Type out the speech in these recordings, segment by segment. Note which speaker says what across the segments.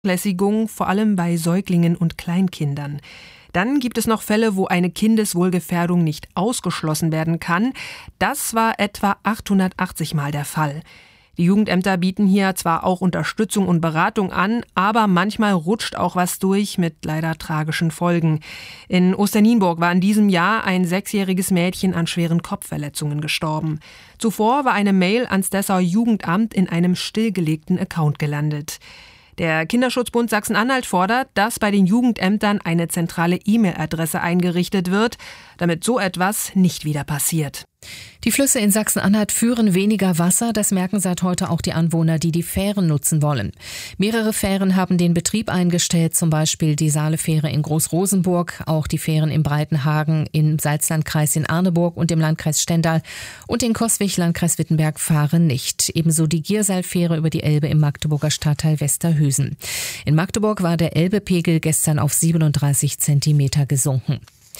Speaker 1: Vernachlässigung, vor allem bei Säuglingen und Kleinkindern. Dann gibt es noch Fälle, wo eine Kindeswohlgefährdung nicht ausgeschlossen werden kann. Das war etwa 880 Mal der Fall. Die Jugendämter bieten hier zwar auch Unterstützung und Beratung an, aber manchmal rutscht auch was durch mit leider tragischen Folgen. In Osternienburg war in diesem Jahr ein 6-jähriges Mädchen an schweren Kopfverletzungen gestorben. Zuvor war eine Mail ans Dessauer Jugendamt in einem stillgelegten Account gelandet. Der Kinderschutzbund Sachsen-Anhalt fordert, dass bei den Jugendämtern eine zentrale E-Mail-Adresse eingerichtet wird, damit so etwas nicht wieder passiert.
Speaker 2: Die Flüsse in Sachsen-Anhalt führen weniger Wasser, das merken seit heute auch die Anwohner, die die Fähren nutzen wollen. Mehrere Fähren haben den Betrieb eingestellt, zum Beispiel die Saale-Fähre in Groß-Rosenburg, auch die Fähren in Breitenhagen, im Salzlandkreis in Arneburg und im Landkreis Stendal und in Coswig, Landkreis Wittenberg, fahren nicht. Ebenso die Gierseil-Fähre über die Elbe im Magdeburger Stadtteil Westerhüsen. In Magdeburg war der Elbepegel gestern auf 37 Zentimeter gesunken.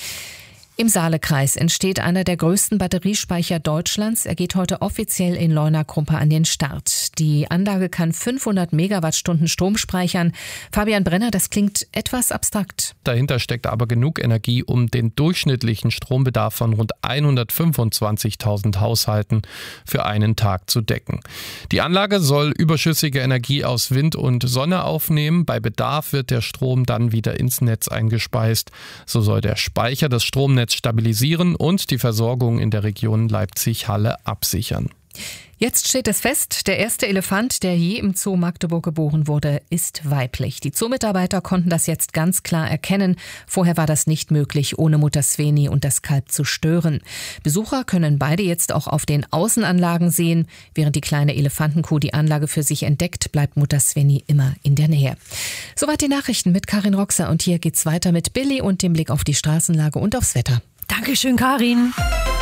Speaker 2: Im Saalekreis entsteht einer der größten Batteriespeicher Deutschlands. Er geht heute offiziell in Leuna-Krumpe an den Start. Die Anlage kann 500 Megawattstunden Strom speichern. Fabian Brenner, das klingt etwas abstrakt.
Speaker 3: Dahinter steckt aber genug Energie, um den durchschnittlichen Strombedarf von rund 125.000 Haushalten für einen Tag zu decken. Die Anlage soll überschüssige Energie aus Wind und Sonne aufnehmen. Bei Bedarf wird der Strom dann wieder ins Netz eingespeist. So soll der Speicher das Stromnetz stabilisieren und die Versorgung in der Region Leipzig-Halle absichern.
Speaker 2: Jetzt steht es fest, der erste Elefant, der je im Zoo Magdeburg geboren wurde, ist weiblich. Die Zoomitarbeiter konnten das jetzt ganz klar erkennen. Vorher war das nicht möglich, ohne Mutter Sveni und das Kalb zu stören. Besucher können beide jetzt auch auf den Außenanlagen sehen. Während die kleine Elefantenkuh die Anlage für sich entdeckt, bleibt Mutter Sveni immer in der Nähe. Soweit die Nachrichten mit Karin Roxer und hier geht's weiter mit Billy und dem Blick auf die Straßenlage und aufs Wetter.
Speaker 4: Dankeschön, Karin.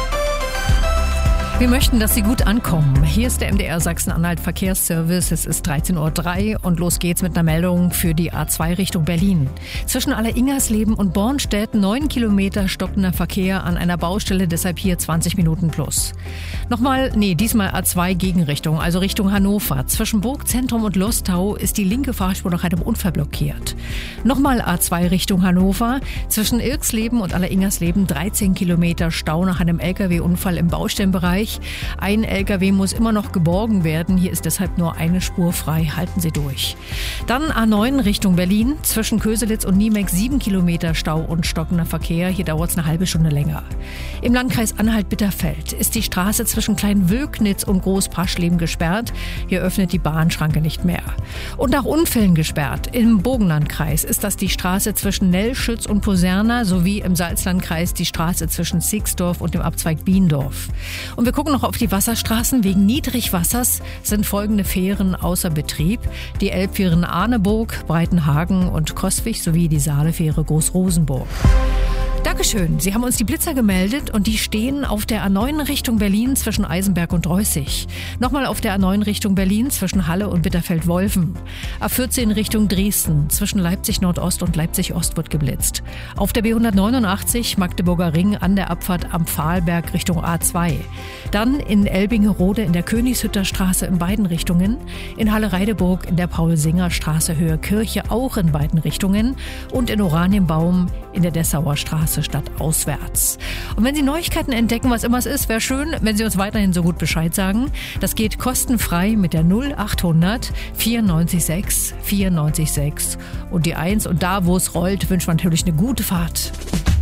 Speaker 4: Wir möchten, dass Sie gut ankommen. Hier ist der MDR Sachsen-Anhalt Verkehrsservice. Es ist 13.03 Uhr und los geht's mit einer Meldung für die A2 Richtung Berlin. Zwischen Alleringersleben und Bornstedt 9 Kilometer stockender Verkehr an einer Baustelle, deshalb hier 20 Minuten plus. Diesmal A2 Gegenrichtung, also Richtung Hannover. Zwischen Burgzentrum und Lostau ist die linke Fahrspur nach einem Unfall blockiert. Nochmal A2 Richtung Hannover. Zwischen Irksleben und Alleringersleben 13 Kilometer Stau nach einem LKW-Unfall im Baustellenbereich. Ein LKW muss immer noch geborgen werden. Hier ist deshalb nur eine Spur frei. Halten Sie durch. Dann A9 Richtung Berlin. Zwischen Köselitz und Niemeck 7 Kilometer Stau und stockender Verkehr. Hier dauert es eine halbe Stunde länger. Im Landkreis Anhalt-Bitterfeld ist die Straße zwischen Kleinwülknitz und Großpaschleben gesperrt. Hier öffnet die Bahnschranke nicht mehr. Und nach Unfällen gesperrt. Im Burgenlandkreis ist das die Straße zwischen Nellschütz und Poserna sowie im Salzlandkreis die Straße zwischen Sixdorf und dem Abzweig Biendorf. Und wir gucken noch auf die Wasserstraßen. Wegen Niedrigwassers sind folgende Fähren außer Betrieb. Die Elbfähren Arneburg, Breitenhagen und Coswig sowie die Saale-Fähre Groß-Rosenburg. Dankeschön. Sie haben uns die Blitzer gemeldet und die stehen auf der A9 Richtung Berlin zwischen Eisenberg und Reußig. Nochmal auf der A9 Richtung Berlin zwischen Halle und Bitterfeld-Wolfen. A14 Richtung Dresden zwischen Leipzig Nordost und Leipzig Ost wird geblitzt. Auf der B189 Magdeburger Ring an der Abfahrt am Pfahlberg Richtung A2. Dann in Elbingerode in der Königshütter Straße in beiden Richtungen. In Halle-Reideburg in der Paul-Singer-Straße Höhe Kirche auch in beiden Richtungen. Und in Oranienbaum in der Dessauer Straße stadtauswärts. Und wenn Sie Neuigkeiten entdecken, was immer es ist, wäre schön, wenn Sie uns weiterhin so gut Bescheid sagen. Das geht kostenfrei mit der 0800 94 94 und die 1. Und da, wo es rollt, wünscht man natürlich eine gute Fahrt.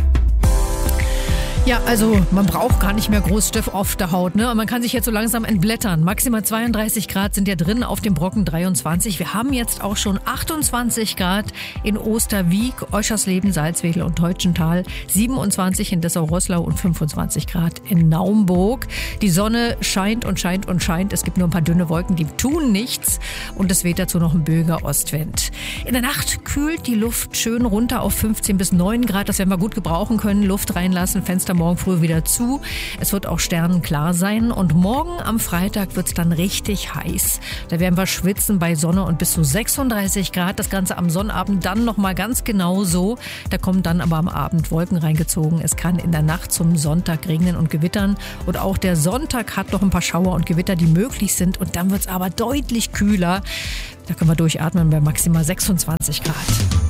Speaker 4: Ja, also man braucht gar nicht mehr groß Stoff auf der Haut, ne? Und man kann sich jetzt so langsam entblättern. Maximal 32 Grad sind ja drin, auf dem Brocken 23. Wir haben jetzt auch schon 28 Grad in Osterwiek, Oschersleben, Salzwedel und Teutschenthal, 27 in Dessau-Roßlau und 25 Grad in Naumburg. Die Sonne scheint und scheint und scheint. Es gibt nur ein paar dünne Wolken, die tun nichts. Und es weht dazu noch ein böiger Ostwind. In der Nacht kühlt die Luft schön runter auf 15 bis 9 Grad. Das werden wir gut gebrauchen können. Luft reinlassen, Fenster morgen früh wieder zu. Es wird auch sternenklar sein und morgen am Freitag wird es dann richtig heiß. Da werden wir schwitzen bei Sonne und bis zu 36 Grad. Das Ganze am Sonnabend dann nochmal ganz genau so. Da kommen dann aber am Abend Wolken reingezogen. Es kann in der Nacht zum Sonntag regnen und gewittern. Und auch der Sonntag hat noch ein paar Schauer und Gewitter, die möglich sind. Und dann wird es aber deutlich kühler. Da können wir durchatmen bei maximal 26 Grad.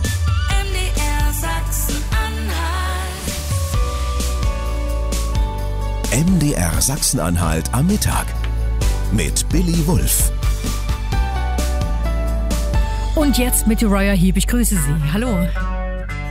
Speaker 5: MDR Sachsen-Anhalt am Mittag mit Billy Wulff.
Speaker 4: Und jetzt mit Uriah Heep. Ich grüße Sie. Hallo.